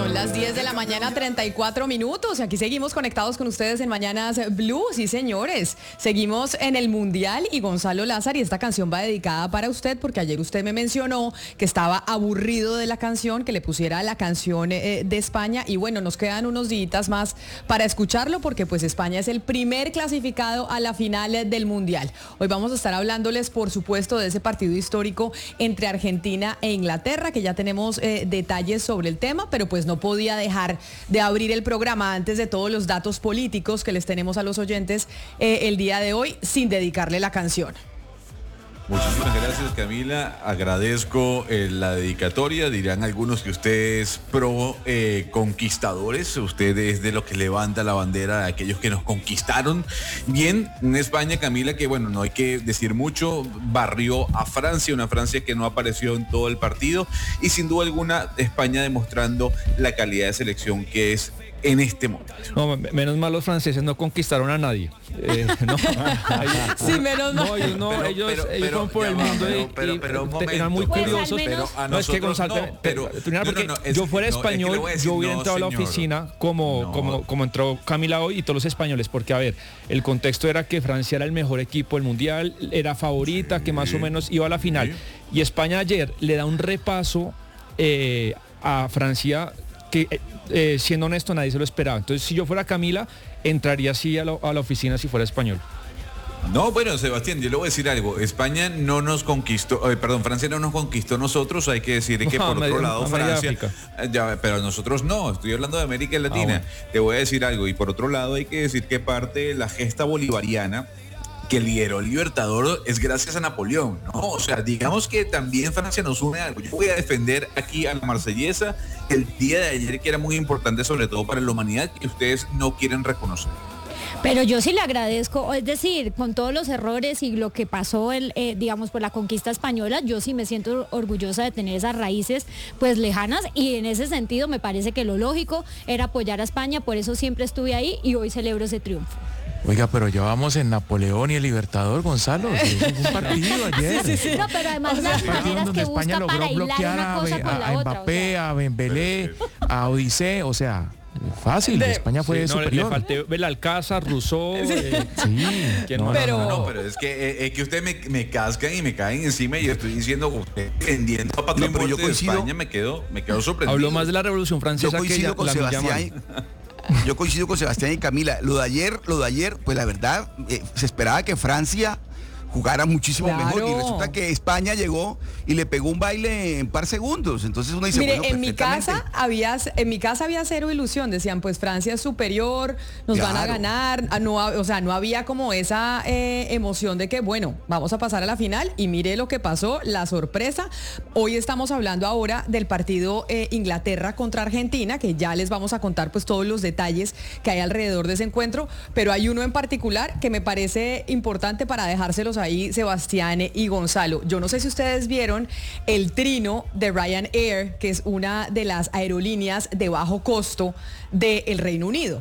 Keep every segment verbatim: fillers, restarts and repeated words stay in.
Son las diez de la mañana, treinta y cuatro minutos. Aquí seguimos conectados con ustedes en Mañanas Blue. Sí, señores. Seguimos en el Mundial y Gonzalo Lázaro, y esta canción va dedicada para usted porque ayer usted me mencionó que estaba aburrido de la canción, que le pusiera la canción eh, de España. Y bueno, nos quedan unos días más para escucharlo porque pues España es el primer clasificado a la final del Mundial. Hoy vamos a estar hablándoles, por supuesto, de ese partido histórico entre Argentina e Inglaterra, que ya tenemos eh, detalles sobre el tema, pero pues no podía dejar de abrir el programa antes de todos los datos políticos que les tenemos a los oyentes eh, el día de hoy sin dedicarle la canción. Muchísimas gracias, Camila. Agradezco eh, la dedicatoria. Dirán algunos que usted es pro eh, conquistadores. Usted es de los que levanta la bandera de aquellos que nos conquistaron. Bien, en España, Camila, que bueno, no hay que decir mucho, barrió a Francia, una Francia que no apareció en todo el partido. Y sin duda alguna, España demostrando la calidad de selección que es en este momento. No, menos mal los franceses no conquistaron a nadie. Eh, no, ahí, sí, menos mal. No, ellos, no, pero, ellos, pero, ellos pero, fueron por el va, mundo pero, y, pero, y pero, te, eran muy pues curiosos. Pero a no, es que Gonzalo, no, pero, pero, no, no, yo fuera es, español, no, es que yo hubiera no, entrado señor. a la oficina como, no. como, como entró Camila hoy y todos los españoles, porque a ver, el contexto era que Francia era el mejor equipo del Mundial, era favorita, sí, que más o menos iba a la final. Sí. Y España ayer le da un repaso eh, a Francia que, eh, siendo honesto, nadie se lo esperaba. Entonces, si yo fuera Camila, entraría así a, lo, a la oficina si fuera español. No, bueno, Sebastián, yo le voy a decir algo. España no nos conquistó, eh, perdón, Francia no nos conquistó nosotros. Hay que decir que por otro lado Francia, ya, pero nosotros no. Estoy hablando de América Latina. Ah, bueno. Te voy a decir algo. Y por otro lado hay que decir que parte de la gesta bolivariana que lideró el Libertador es gracias a Napoleón, ¿no? O sea, digamos que también Francia nos une algo. Yo voy a defender aquí a la marsellesa el día de ayer, que era muy importante, sobre todo para la humanidad, que ustedes no quieren reconocer. Pero yo sí le agradezco, es decir, con todos los errores y lo que pasó, el, eh, digamos, por la conquista española, yo sí me siento orgullosa de tener esas raíces pues lejanas, y en ese sentido me parece que lo lógico era apoyar a España, por eso siempre estuve ahí y hoy celebro ese triunfo. Oiga, pero ya vamos en Napoleón y el Libertador, Gonzalo. Sí, un partido ayer. Sí, sí, sí. No, pero además las maneras que busca para hilar una cosa con la a otra. Mbappé, o sea. a Dembélé, a Odisé, o sea, fácil. De, España fue sí, no, superior. Le falté Belalcázar, Rousseau. Sí, eh, sí. No, pero... No, no, pero es que, eh, es que ustedes me, me cascan y me caen encima y yo estoy diciendo, usted defendiendo a Patrick no, Muerte de España, me quedo, me quedo sorprendido. Habló más de la Revolución Francesa yo coincido que con la Sebastián. Yo coincido con Sebastián y Camila. Lo de ayer, lo de ayer, pues la verdad, eh, se esperaba que Francia jugara muchísimo claro. mejor, y resulta que España llegó y le pegó un baile en par segundos. Entonces uno dice, mire, bueno, en mi casa había en mi casa había cero ilusión. Decían, pues Francia es superior, nos claro. van a ganar. No, o sea, no había como esa eh, emoción de que, bueno, vamos a pasar a la final. Y mire lo que pasó, la sorpresa. Hoy estamos hablando ahora del partido eh, Inglaterra contra Argentina, que ya les vamos a contar pues todos los detalles que hay alrededor de ese encuentro. Pero hay uno en particular que me parece importante para dejárselos ahí, Sebastián y Gonzalo. Yo no sé si ustedes vieron el trino de Ryanair, que es una de las aerolíneas de bajo costo del Reino Unido.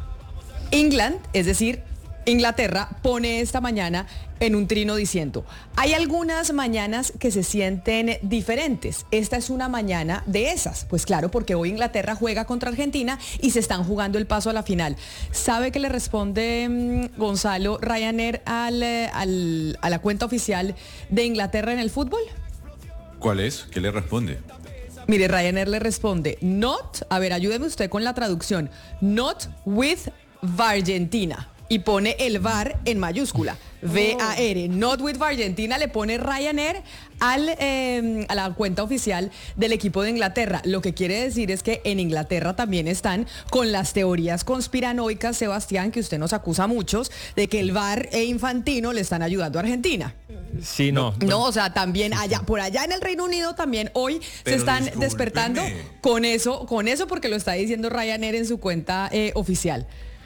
England, es decir, Inglaterra, pone esta mañana en un trino diciendo, hay algunas mañanas que se sienten diferentes. Esta es una mañana de esas. Pues claro, porque hoy Inglaterra juega contra Argentina y se están jugando el paso a la final. ¿Sabe qué le responde mmm, Gonzalo Ryanair al, al, a la cuenta oficial de Inglaterra en el fútbol? ¿Cuál es? ¿Qué le responde? Mire, Ryanair le responde, not, a ver, ayúdeme usted con la traducción, not with Argentina. Y pone el V A R en mayúscula, V A R, not with Argentina, le pone Ryanair al, eh, a la cuenta oficial del equipo de Inglaterra. Lo que quiere decir es que en Inglaterra también están con las teorías conspiranoicas, Sebastián, que usted nos acusa a muchos, de que el V A R e Infantino le están ayudando a Argentina. Sí, no. No, no o sea, también allá, por allá en el Reino Unido también hoy Pero se están discúlpeme. despertando con eso, con eso porque lo está diciendo Ryanair en su cuenta eh, oficial.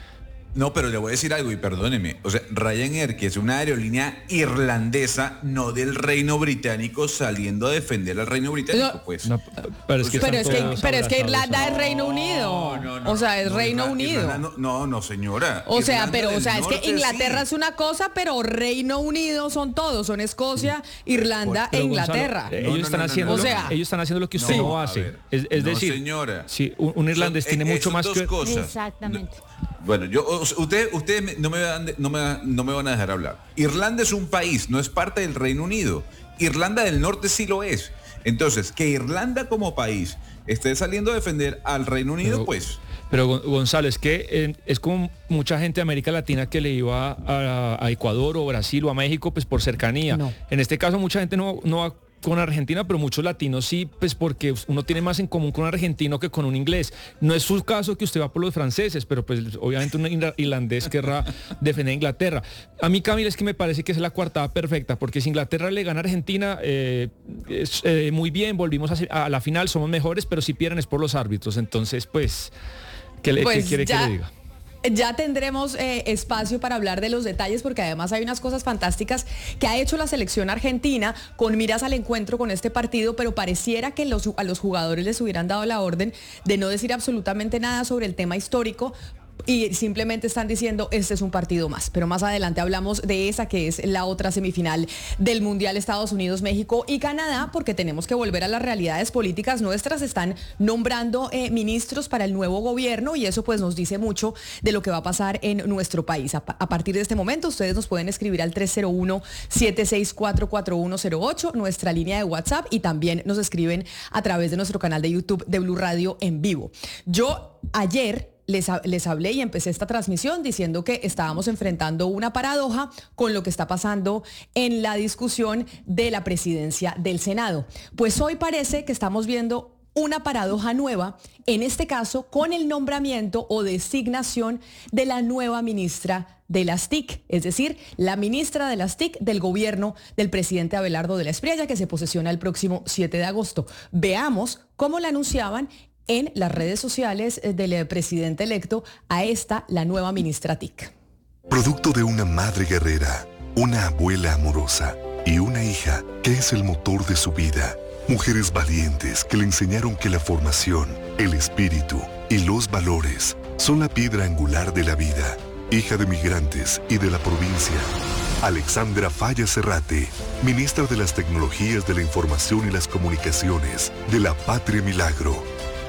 No, pero le voy a decir algo y perdóneme. O sea, Ryanair, que es una aerolínea irlandesa, no del Reino Británico, saliendo a defender al Reino Británico, no, pues. No, pero es que, pero es que, pero es que Irlanda es Reino Unido. No, no, no, o sea, es no, Reino Irlanda, Unido. Irlanda, no, no, no, señora. O sea, Irlanda pero, o sea, es que Norte, Inglaterra sí. es una cosa, pero Reino Unido son todos, son Escocia, Irlanda pero, e Gonzalo, Inglaterra. eh, No, ellos no, están no, no, haciendo, no, lo- o sea, ellos están haciendo lo que usted no, no, a hace. ver, es es no, decir, señora. sí, un, un irlandés Son- tiene eh, mucho son más dos que cosas. Exactamente. Bueno, yo, ustedes usted no, me van, no, me, no me van a dejar hablar. Irlanda es un país, no es parte del Reino Unido. Irlanda del Norte sí lo es. Entonces, que Irlanda como país esté saliendo a defender al Reino Unido, Pero- pues... Pero Gon- Gonzalo, es que eh, es como mucha gente de América Latina que le iba a, a Ecuador o Brasil o a México pues por cercanía. No. En este caso mucha gente no, no va con Argentina, pero muchos latinos sí, pues porque uno tiene más en común con un argentino que con un inglés. No es su caso que usted va por los franceses, pero pues obviamente un ir- irlandés querrá defender a Inglaterra. A mí, Camila, es que me parece que es la coartada perfecta, porque si Inglaterra le gana a Argentina, eh, es, eh, muy bien, volvimos a, a la final, somos mejores, pero si pierden es por los árbitros. Entonces, pues, ¿qué, le, Pues ¿qué quiere ya- que le diga? Ya tendremos eh, espacio para hablar de los detalles porque además hay unas cosas fantásticas que ha hecho la selección argentina con miras al encuentro con este partido, pero pareciera que los, a los jugadores les hubieran dado la orden de no decir absolutamente nada sobre el tema histórico y simplemente están diciendo este es un partido más. Pero más adelante hablamos de esa que es la otra semifinal del Mundial Estados Unidos, México y Canadá, porque tenemos que volver a las realidades políticas nuestras. Están nombrando eh, ministros para el nuevo gobierno y eso pues nos dice mucho de lo que va a pasar en nuestro país. A, a partir de este momento ustedes nos pueden escribir al tres cero uno, siete seis cuatro, cuatro uno cero ocho, nuestra línea de WhatsApp, y también nos escriben a través de nuestro canal de YouTube de Blue Radio en vivo. Yo ayer Les, les hablé y empecé esta transmisión diciendo que estábamos enfrentando una paradoja con lo que está pasando en la discusión de la presidencia del Senado. Pues hoy parece que estamos viendo una paradoja nueva, en este caso con el nombramiento o designación de la nueva ministra de las T I C, es decir, la ministra de las T I C del gobierno del presidente Abelardo de la Espriella, que se posesiona el próximo siete de agosto. Veamos cómo la anunciaban en las redes sociales del presidente electo a esta, la nueva ministra T I C. Producto de una madre guerrera, una abuela amorosa y una hija que es el motor de su vida. Mujeres valientes que le enseñaron que la formación, el espíritu y los valores son la piedra angular de la vida. Hija de migrantes y de la provincia, Alexandra Falla Cerrate, ministra de las Tecnologías de la Información y las Comunicaciones de la Patria Milagro.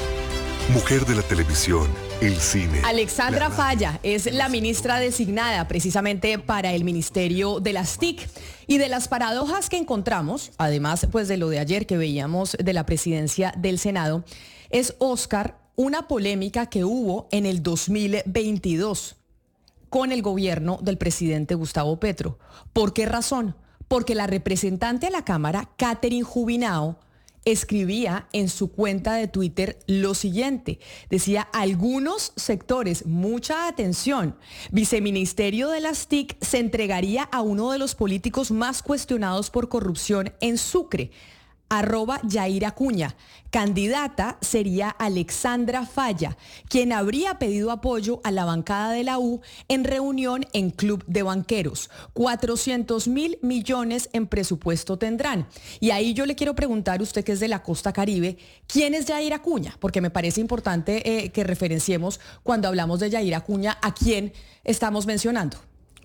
Mujer de la televisión, el cine. Alexandra la Falla es la ministra designada precisamente para el Ministerio de las T I C. Y de las paradojas que encontramos, además pues de lo de ayer que veíamos de la presidencia del Senado, es, Oscar, una polémica que hubo en el dos mil veintidós con el gobierno del presidente Gustavo Petro. ¿Por qué razón? Porque la representante a la Cámara, Catherine Jubinao, escribía en su cuenta de Twitter lo siguiente. Decía, algunos sectores, mucha atención, viceministerio de las T I C se entregaría a uno de los políticos más cuestionados por corrupción en Sucre. Arroba Yair Acuña. Candidata sería Alexandra Falla, quien habría pedido apoyo a la bancada de la U en reunión en Club de Banqueros. cuatrocientos mil millones en presupuesto tendrán. Y ahí yo le quiero preguntar, usted que es de la costa Caribe, ¿quién es Yair Acuña? Porque me parece importante eh, que referenciemos cuando hablamos de Yair Acuña a quién estamos mencionando.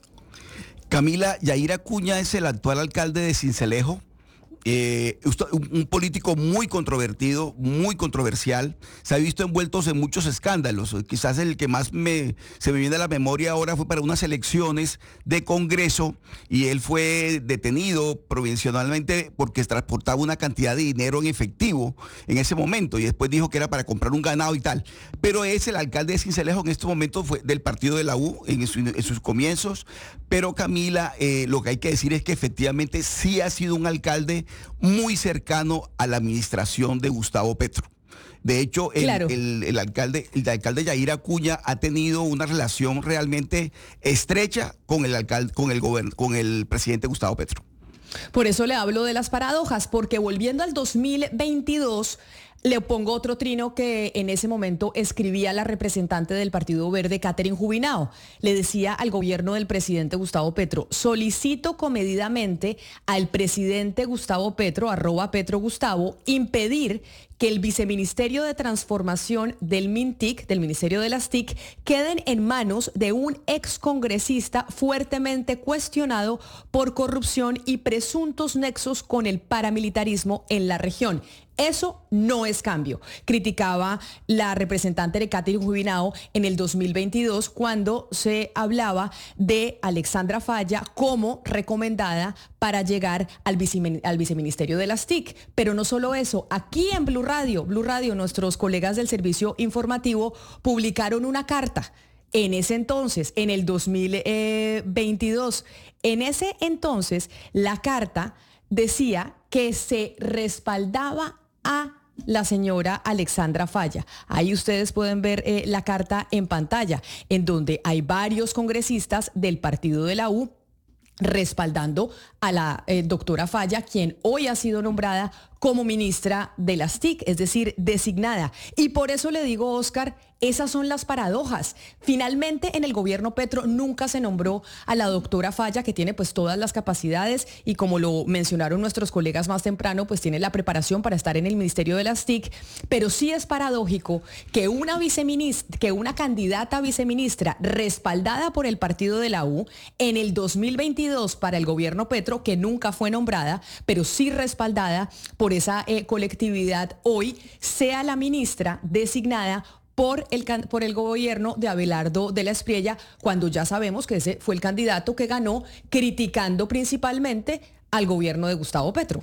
Camila, Yair Acuña es el actual alcalde de Sincelejo. Eh, un, un político muy controvertido, muy controversial, se ha visto envueltos en muchos escándalos. Quizás el que más me, se me viene a la memoria ahora fue para unas elecciones de Congreso y él fue detenido provisionalmente porque transportaba una cantidad de dinero en efectivo en ese momento y después dijo que era para comprar un ganado y tal. Pero es el alcalde de Sincelejo en estos momentos, fue del partido de la U en, su, en sus comienzos. Pero Camila, eh, lo que hay que decir es que efectivamente sí ha sido un alcalde muy cercano a la administración de Gustavo Petro. De hecho, el, Claro. el, el alcalde, el alcalde Yair Acuña ha tenido una relación realmente estrecha con el alcalde, con el gobern, con el presidente Gustavo Petro. Por eso le hablo de las paradojas, porque volviendo al dos mil veintidós, Le pongo otro trino que en ese momento escribía la representante del Partido Verde, Catherine Jubinao. Le decía al gobierno del presidente Gustavo Petro: solicito comedidamente al presidente Gustavo Petro, arroba Petro Gustavo, impedir que el viceministerio de transformación del MINTIC, del Ministerio de las T I C, queden en manos de un excongresista fuertemente cuestionado por corrupción y presuntos nexos con el paramilitarismo en la región. Eso no es cambio, criticaba la representante de Catherine Jubinao en el dos mil veintidós cuando se hablaba de Alexandra Falla como recomendada para llegar al, vice, al viceministerio de las T I C. Pero no solo eso, aquí en Blue Radio, Blue Radio, nuestros colegas del servicio informativo publicaron una carta. En ese entonces, en el dos mil veintidós, en ese entonces la carta decía que se respaldaba a la señora Alexandra Falla. Ahí ustedes pueden ver eh, la carta en pantalla, en donde hay varios congresistas del partido de la U respaldando a la eh, doctora Falla, quien hoy ha sido nombrada como ministra de las T I C, es decir, designada. Y por eso le digo, Oscar, esas son las paradojas. Finalmente, en el gobierno Petro nunca se nombró a la doctora Falla, que tiene pues todas las capacidades y, como lo mencionaron nuestros colegas más temprano, pues tiene la preparación para estar en el Ministerio de las T I C. Pero sí es paradójico que una viceministra, que una candidata a viceministra respaldada por el partido de la U en el dos mil veintidós para el gobierno Petro, que nunca fue nombrada, pero sí respaldada por esa eh, colectividad, hoy sea la ministra designada por el, por el gobierno de Abelardo de la Espriella, cuando ya sabemos que ese fue el candidato que ganó, criticando principalmente al gobierno de Gustavo Petro.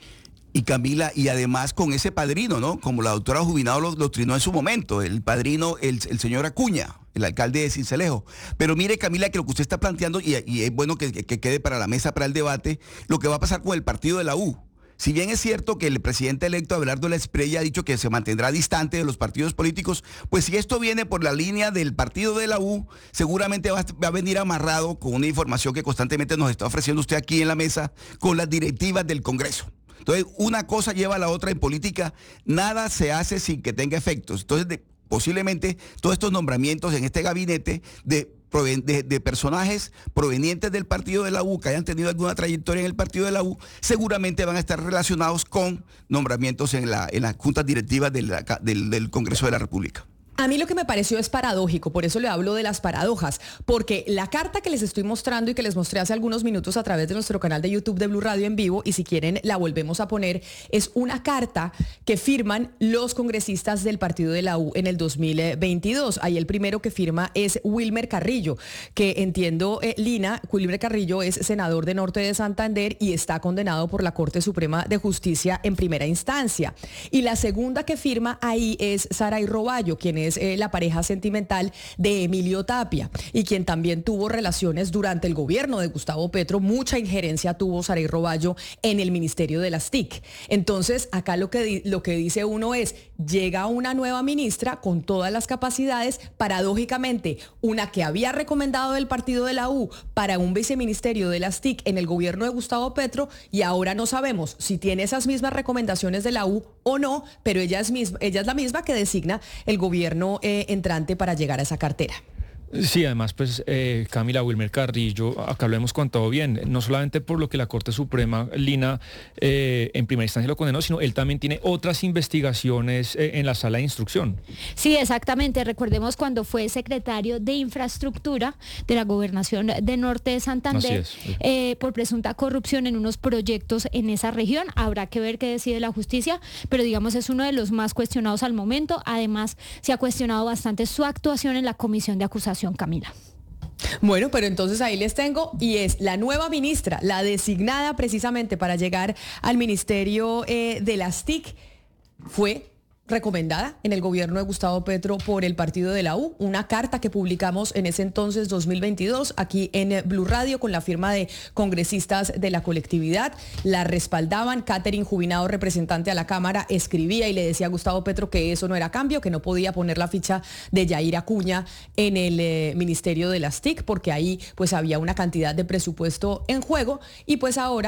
Y Camila, y además con ese padrino, ¿no? Como la doctora Jubinao lo, lo trinó en su momento, el padrino, el, el señor Acuña, el alcalde de Sincelejo. Pero mire, Camila, que lo que usted está planteando, y, y es bueno que, que quede para la mesa, para el debate, lo que va a pasar con el partido de la U. Si bien es cierto que el presidente electo Abelardo de la Espriella ha dicho que se mantendrá distante de los partidos políticos, pues si esto viene por la línea del partido de la U, seguramente va, va a venir amarrado con una información que constantemente nos está ofreciendo usted aquí en la mesa, con las directivas del Congreso. Entonces, una cosa lleva a la otra en política, nada se hace sin que tenga efectos. Entonces, de, posiblemente todos estos nombramientos en este gabinete de De, de personajes provenientes del partido de la U, que hayan tenido alguna trayectoria en el partido de la U, seguramente van a estar relacionados con nombramientos en, la, en las juntas directivas de la, del, del Congreso de la República. A mí lo que me pareció es paradójico, por eso le hablo de las paradojas, porque la carta que les estoy mostrando y que les mostré hace algunos minutos a través de nuestro canal de YouTube de Blue Radio en vivo, y si quieren la volvemos a poner, es una carta que firman los congresistas del partido de la U en el dos mil veintidós. Ahí el primero que firma es Wilmer Carrillo, que entiendo, eh, Lina, Wilmer Carrillo es senador de Norte de Santander y está condenado por la Corte Suprema de Justicia en primera instancia. Y la segunda que firma ahí es Saray Roballo, quien es Eh, la pareja sentimental de Emilio Tapia y quien también tuvo relaciones durante el gobierno de Gustavo Petro. Mucha injerencia tuvo Saray Roballo en el Ministerio de las T I C. Entonces, acá lo que, di- lo que dice uno es, llega una nueva ministra con todas las capacidades, paradójicamente, una que había recomendado el partido de la U para un viceministerio de las T I C en el gobierno de Gustavo Petro, y ahora no sabemos si tiene esas mismas recomendaciones de la U o no, pero ella es, misma, ella es la misma que designa el gobierno Eh, entrante para llegar a esa cartera. Sí, además, pues eh, Camila, Wilmer Carrillo, acá lo hemos contado bien, no solamente por lo que la Corte Suprema, Lina, eh, en primera instancia lo condenó, sino él también tiene otras investigaciones eh, en la sala de instrucción. Sí, exactamente. Recordemos cuando fue secretario de Infraestructura de la Gobernación de Norte de Santander, eh, por presunta corrupción en unos proyectos en esa región. Habrá que ver qué decide la justicia, pero digamos es uno de los más cuestionados al momento. Además, se ha cuestionado bastante su actuación en la comisión de acusación. Camila. Bueno, pero entonces ahí les tengo, y es la nueva ministra, la designada precisamente para llegar al Ministerio eh, de las T I C, fue recomendada en el gobierno de Gustavo Petro por el partido de la U, una carta que publicamos en ese entonces dos mil veintidós aquí en Blue Radio con la firma de congresistas de la colectividad, la respaldaban. Catherine Jubinao, representante a la Cámara, escribía y le decía a Gustavo Petro que eso no era cambio, que no podía poner la ficha de Yair Acuña en el eh, Ministerio de las T I C porque ahí pues había una cantidad de presupuesto en juego, y pues ahora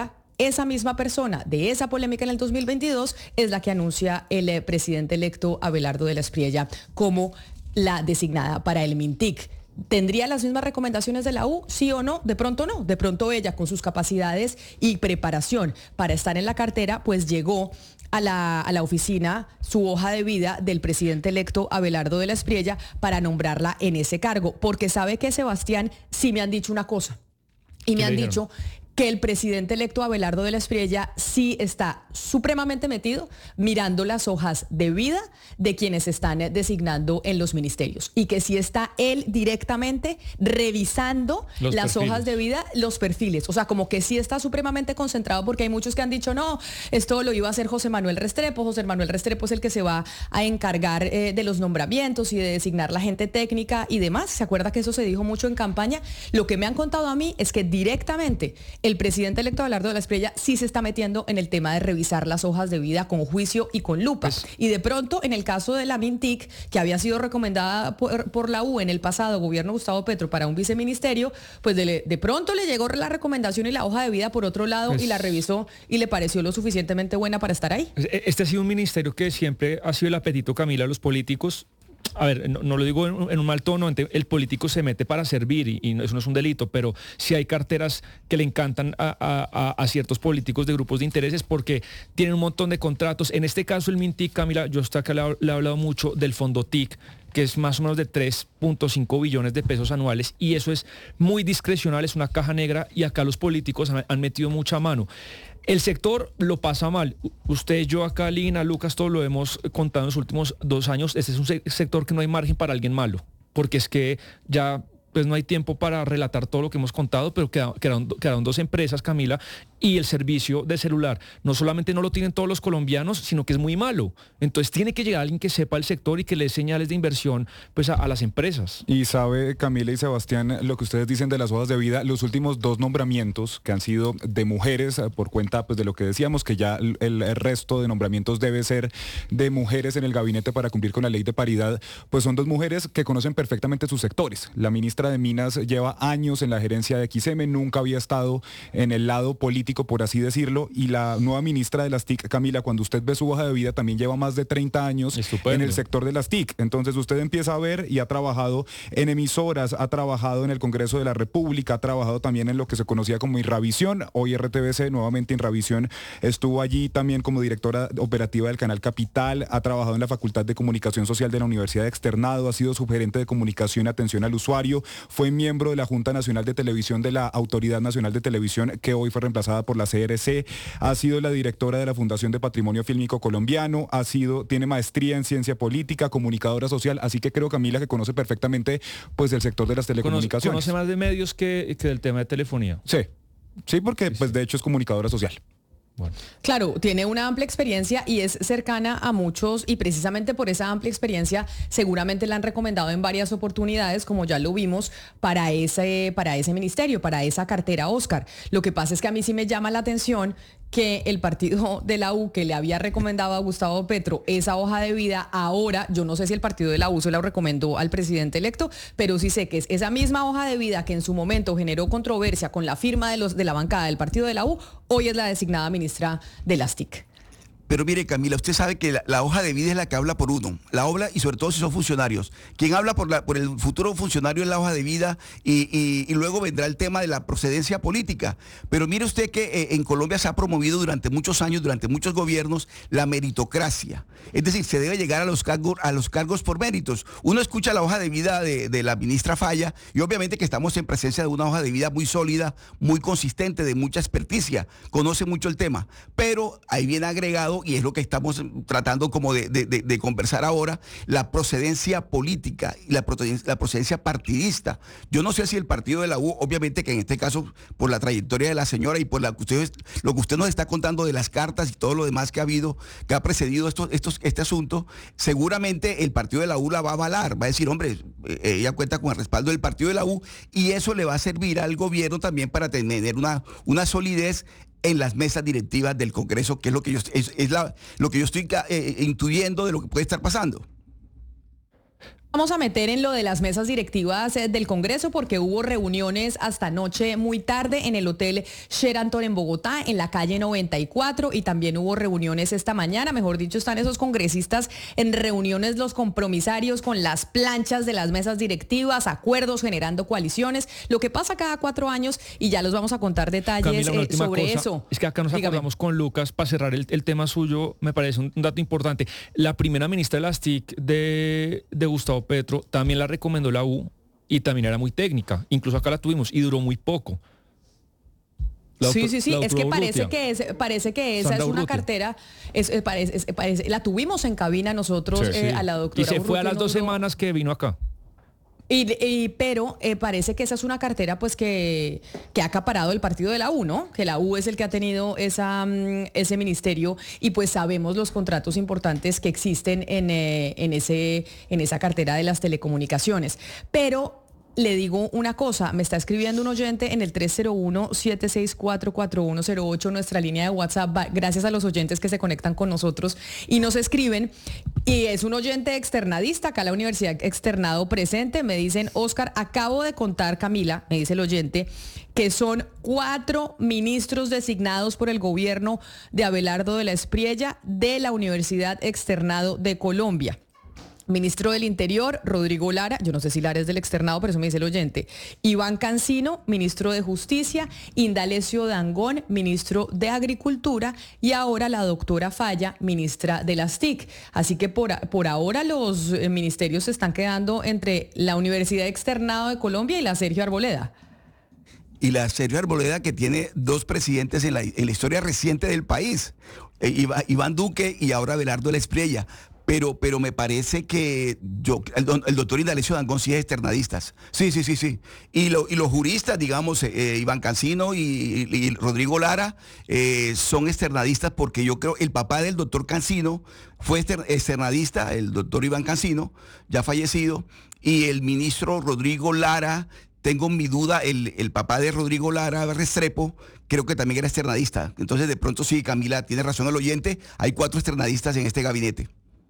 esa misma persona de esa polémica en el dos mil veintidós es la que anuncia el eh, presidente electo Abelardo de la Espriella como la designada para el MINTIC. ¿Tendría las mismas recomendaciones de la U? ¿Sí o no? De pronto no. De pronto ella, con sus capacidades y preparación para estar en la cartera, pues llegó a la, a la oficina su hoja de vida del presidente electo Abelardo de la Espriella para nombrarla en ese cargo. Porque sabe que, Sebastián, sí me han dicho una cosa. Y me han dicho que el presidente electo Abelardo de la Espriella sí está supremamente metido mirando las hojas de vida de quienes están designando en los ministerios y que sí está él directamente revisando los las perfiles. hojas de vida, los perfiles. O sea, como que sí está supremamente concentrado, porque hay muchos que han dicho, no, esto lo iba a hacer José Manuel Restrepo. José Manuel Restrepo es el que se va a encargar eh, de los nombramientos y de designar la gente técnica y demás. ¿Se acuerda que eso se dijo mucho en campaña? Lo que me han contado a mí es que directamente el presidente electo Abelardo de la Espriella sí se está metiendo en el tema de revisar las hojas de vida con juicio y con lupa. Pues, y de pronto, en el caso de la MINTIC, que había sido recomendada por, por la U en el pasado gobierno Gustavo Petro para un viceministerio, pues de, de pronto le llegó la recomendación y la hoja de vida por otro lado, pues, y la revisó y le pareció lo suficientemente buena para estar ahí. Este ha sido un ministerio que siempre ha sido el apetito, Camila, a los políticos. A ver, no, no lo digo en, en un mal tono, el político se mete para servir y, y eso no es un delito, pero sí hay carteras que le encantan a, a, a ciertos políticos de grupos de intereses porque tienen un montón de contratos. En este caso el MINTIC, Camila, yo hasta acá le, le he hablado mucho del fondo T I C, que es más o menos de tres punto cinco billones de pesos anuales, y eso es muy discrecional, es una caja negra, y acá los políticos han, han metido mucha mano. El sector lo pasa mal. Usted, yo acá, Lina, Lucas, todo lo hemos contado en los últimos dos años. Este es un sector que no hay margen para alguien malo, porque es que ya pues no hay tiempo para relatar todo lo que hemos contado, pero quedaron, quedaron, quedaron dos empresas, Camila, y el servicio de celular no solamente no lo tienen todos los colombianos, sino que es muy malo. Entonces tiene que llegar alguien que sepa el sector y que le dé señales de inversión pues a, a las empresas. Y sabe, Camila y Sebastián, lo que ustedes dicen de las hojas de vida, los últimos dos nombramientos que han sido de mujeres, por cuenta pues de lo que decíamos, que ya el, el resto de nombramientos debe ser de mujeres en el gabinete para cumplir con la ley de paridad, pues son dos mujeres que conocen perfectamente sus sectores. La ministra de Minas lleva años en la gerencia de X M, nunca había estado en el lado político, por así decirlo, y la nueva ministra de las T I C, Camila, cuando usted ve su hoja de vida, también lleva más de treinta años Estupendo. en el sector de las T I C. Entonces usted empieza a ver y ha trabajado en emisoras, ha trabajado en el Congreso de la República, ha trabajado también en lo que se conocía como Irravisión, hoy R T V C, nuevamente Irravisión, estuvo allí también como directora operativa del canal Capital, ha trabajado en la Facultad de Comunicación Social de la Universidad de Externado, ha sido subgerente de Comunicación y Atención al Usuario, fue miembro de la Junta Nacional de Televisión de la Autoridad Nacional de Televisión, que hoy fue reemplazada por la C R C, ha sido la directora de la Fundación de Patrimonio Fílmico Colombiano, ha sido, tiene maestría en ciencia política, comunicadora social, así que creo, Camila, que conoce perfectamente pues el sector de las telecomunicaciones. Conoce, conoce más de medios que, que del tema de telefonía. Sí, sí, porque sí, sí. pues de hecho es comunicadora social. Bueno. Claro, tiene una amplia experiencia y es cercana a muchos, y precisamente por esa amplia experiencia seguramente la han recomendado en varias oportunidades, como ya lo vimos, para ese, para ese ministerio, para esa cartera Oscar. Lo que pasa es que a mí sí me llama la atención que el partido de la U, que le había recomendado a Gustavo Petro esa hoja de vida, ahora, yo no sé si el partido de la U se la recomendó al presidente electo, pero sí sé que es esa misma hoja de vida que en su momento generó controversia con la firma de, los, de la bancada del partido de la U, hoy es la designada ministra de las T I C. Pero mire, Camila, usted sabe que la, la hoja de vida es la que habla por uno, la obra, y sobre todo si son funcionarios. Quien habla por, la, por el futuro funcionario es la hoja de vida, y, y, y luego vendrá el tema de la procedencia política. Pero mire usted que eh, en Colombia se ha promovido durante muchos años, durante muchos gobiernos, la meritocracia. Es decir, se debe llegar a los cargos, a los cargos por méritos. Uno escucha la hoja de vida de, de la ministra Falla, y obviamente que estamos en presencia de una hoja de vida muy sólida, muy consistente, de mucha experticia, conoce mucho el tema. Pero ahí viene agregado, y es lo que estamos tratando como de, de, de, de conversar ahora, la procedencia política y la procedencia, la procedencia partidista. Yo no sé si el partido de la U, obviamente que en este caso, por la trayectoria de la señora y por la que usted, lo que usted nos está contando de las cartas y todo lo demás que ha habido, que ha precedido estos, estos, este asunto, seguramente el partido de la U la va a avalar, va a decir, hombre, ella cuenta con el respaldo del partido de la U, y eso le va a servir al gobierno también para tener una, una solidez en las mesas directivas del Congreso, que es lo que yo, es, es la, lo que yo estoy eh, intuyendo de lo que puede estar pasando. Vamos a meter en lo de las mesas directivas del Congreso porque hubo reuniones hasta anoche muy tarde en el Hotel Sheraton en Bogotá, en la calle noventa y cuatro, y también hubo reuniones esta mañana. Mejor dicho, están esos congresistas en reuniones, los compromisarios con las planchas de las mesas directivas, acuerdos, generando coaliciones, lo que pasa cada cuatro años, y ya los vamos a contar detalles Camila, eh, sobre cosa, eso. Es que acá nos Dígame. acordamos con Lucas, para cerrar el, el tema suyo, me parece un, un dato importante. La primera ministra de las T I C de, de Gustavo Petro también la recomendó la U y también era muy técnica. Incluso acá la tuvimos y duró muy poco. La sí, sí, sí, es que parece que, es, parece que esa Sandra es una Urrutia. cartera, es, es, parece, es, parece, la tuvimos en cabina nosotros sí, eh, sí. a la doctora Y se Urrutia, fue a las no dos duró. semanas que vino acá. Y, y, pero eh, parece que esa es una cartera pues que, que ha acaparado el partido de la U, ¿no? Que la U es el que ha tenido esa, um, ese ministerio, y pues sabemos los contratos importantes que existen en, eh, en, ese, en esa cartera de las telecomunicaciones. Pero le digo una cosa, me está escribiendo un oyente en el tres cero uno, siete seis cuatro, cuatro uno cero ocho, nuestra línea de WhatsApp, gracias a los oyentes que se conectan con nosotros y nos escriben, y es un oyente externadista, acá la Universidad Externado presente, me dicen: Oscar, acabo de contar, Camila, me dice el oyente, que son cuatro ministros designados por el gobierno de Abelardo de la Espriella de la Universidad Externado de Colombia. Ministro del Interior, Rodrigo Lara, yo no sé si Lara es del externado, pero eso me dice el oyente. Iván Cancino, ministro de Justicia. Indalecio Dangond, ministro de Agricultura. Y ahora la doctora Falla, ministra de las T I C. Así que por, por ahora los ministerios se están quedando entre la Universidad Externado de Colombia y la Sergio Arboleda. Y la Sergio Arboleda, que tiene dos presidentes en la, en la historia reciente del país, eh, Iván Duque y ahora Abelardo de la Espriella. Pero, pero me parece que yo, el, el doctor Indalecio Dangond sí es externadistas. Sí, sí, sí, sí. Y, lo, y los juristas, digamos, eh, Iván Cancino y, y, y Rodrigo Lara, eh, son externadistas, porque yo creo el papá del doctor Cancino fue externadista, el doctor Iván Cancino, ya fallecido, y el ministro Rodrigo Lara, tengo mi duda, el, el papá de Rodrigo Lara Restrepo, creo que también era externadista. Entonces, de pronto sí, Camila, tiene razón el oyente, hay cuatro externadistas en este gabinete.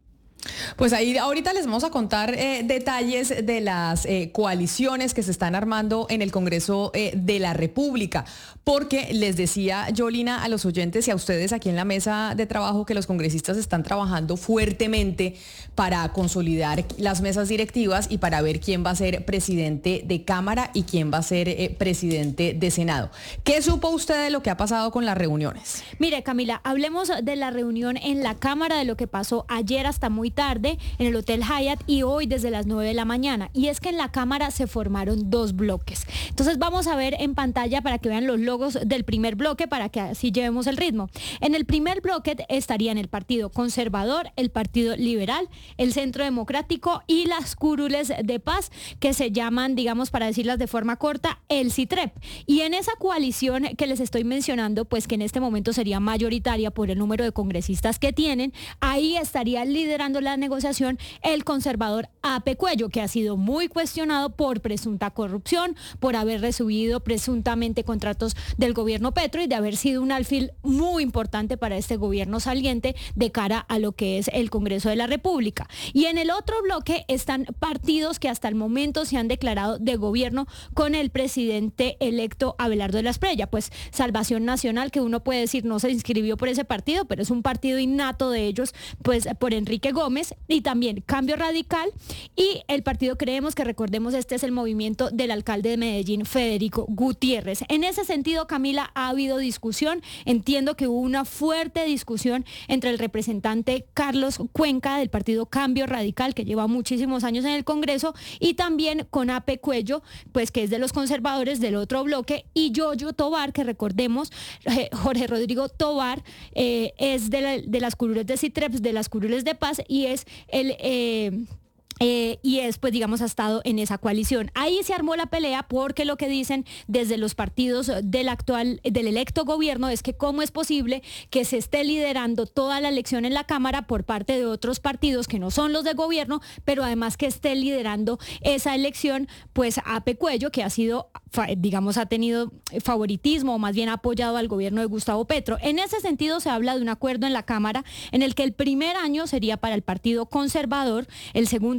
Pues ahí ahorita les vamos a contar eh, detalles de las eh, coaliciones que se están armando en el Congreso eh, de la República, porque les decía Yolina a los oyentes y a ustedes aquí en la mesa de trabajo que los congresistas están trabajando fuertemente para consolidar las mesas directivas y para ver quién va a ser presidente de Cámara y quién va a ser eh, presidente de Senado. ¿Qué supo usted de lo que ha pasado con las reuniones? Mire, Camila, hablemos de la reunión en la Cámara, de lo que pasó ayer hasta muy tarde en el Hotel Hyatt y hoy desde las nueve de la mañana. Y es que en la Cámara se formaron dos bloques. Entonces vamos a ver en pantalla para que vean los logos del primer bloque, para que así llevemos el ritmo. En el primer bloque estarían el Partido Conservador, el Partido Liberal, el Centro Democrático y las curules de paz, que se llaman, digamos, para decirlas de forma corta, el CITREP. Y en esa coalición que les estoy mencionando, pues que en este momento sería mayoritaria por el número de congresistas que tienen, ahí estaría liderando la negociación el conservador Ape Cuello, que ha sido muy cuestionado por presunta corrupción, por haber recibido presuntamente contratos del gobierno Petro y de haber sido un alfil muy importante para este gobierno saliente de cara a lo que es el Congreso de la República. Y en el otro bloque están partidos que hasta el momento se han declarado de gobierno con el presidente electo Abelardo de la Espriella, pues Salvación Nacional, que uno puede decir no se inscribió por ese partido, pero es un partido innato de ellos, pues por Enrique Gómez, y también Cambio Radical, y el partido Creemos, que recordemos este es el movimiento del alcalde de Medellín, Federico Gutiérrez. En ese sentido, Camila, ha habido discusión, entiendo que hubo una fuerte discusión entre el representante Carlos Cuenca del partido Cambio Radical, que lleva muchísimos años en el Congreso, y también con Ape Cuello, pues que es de los conservadores del otro bloque, y Yoyo Tobar, que recordemos, eh, Jorge Rodrigo Tobar, eh, es de, la, de las curules de CITREP, de las curules de paz, y es el... Eh, Eh, y es, pues digamos, ha estado en esa coalición. Ahí se armó la pelea porque lo que dicen desde los partidos del actual, del electo gobierno es que cómo es posible que se esté liderando toda la elección en la Cámara por parte de otros partidos que no son los de gobierno, pero además que esté liderando esa elección, pues Ape Cuello, que ha sido, digamos, ha tenido favoritismo o más bien ha apoyado al gobierno de Gustavo Petro. En ese sentido se habla de un acuerdo en la Cámara en el que el primer año sería para el Partido Conservador, el segundo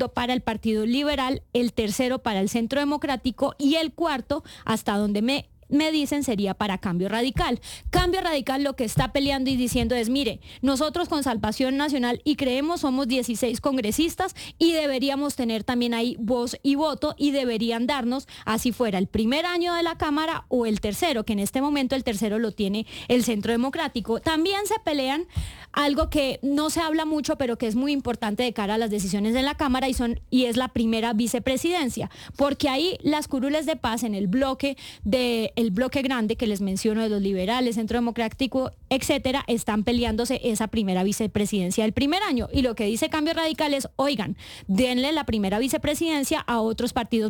segundo para el Partido Liberal, el tercero para el Centro Democrático y el cuarto, hasta donde me me dicen, sería para Cambio Radical. Cambio Radical lo que está peleando y diciendo es, mire, nosotros con Salvación Nacional y Creemos somos dieciséis congresistas y deberíamos tener también ahí voz y voto y deberían darnos, así fuera el primer año de la Cámara o el tercero, que en este momento el tercero lo tiene el Centro Democrático. También se pelean algo que no se habla mucho, pero que es muy importante de cara a las decisiones en la Cámara y, son, y es la primera vicepresidencia, porque ahí las curules de paz en el bloque de el bloque grande que les menciono de los liberales, Centro Democrático, etcétera, están peleándose esa primera vicepresidencia del primer año. Y lo que dice Cambio Radical es, oigan, denle la primera vicepresidencia a otros partidos